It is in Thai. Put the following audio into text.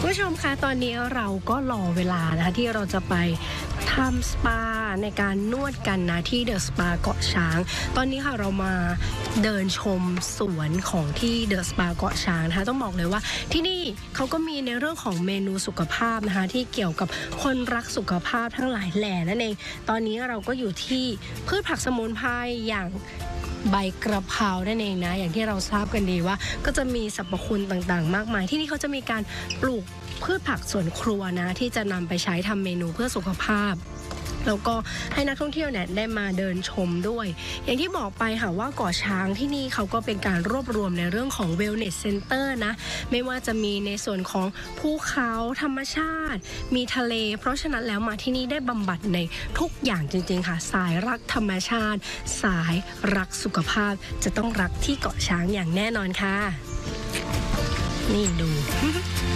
คุณผู้ชมคะตอนนี้เราก็รอเวลานะคะที่เราจะไปทำสปาในการนวดกันนะที่เดอะสปาเกาะช้างตอนนี้ค่ะเรามาเดินชมสวนของที่เดอะสปาเกาะช้างนะคะต้องบอกเลยว่าที่นี่เขาก็มีในเรื่องของเมนูสุขภาพนะคะที่เกี่ยวกับคนรักสุขภาพทั้งหลายแหล่นั่นเองตอนนี้เราก็อยู่ที่พืชผักสมุนไพรอย่างใบกระเพรานั่นเองนะอย่างที่เราทราบกันดีว่าก็จะมีสรรพคุณต่างๆมากมายที่นี่เขาจะมีการปลูกพืชผักสวนครัวนะที่จะนำไปใช้ทำเมนูเพื่อสุขภาพแล้วก็ให้นักท่องเที่ยวเนี่ยได้มาเดินชมด้วยอย่างที่บอกไปค่ะว่าเกาะช้างที่นี่เขาก็เป็นการรวบรวมในเรื่องของ Wellness Center นะไม่ว่าจะมีในส่วนของภูเขาธรรมชาติมีทะเลเพราะฉะนั้นแล้วมาที่นี่ได้บำบัดในทุกอย่างจริงๆค่ะสายรักธรรมชาติสายรักสุขภาพจะต้องรักที่เกาะช้างอย่างแน่นอนค่ะนี่ดู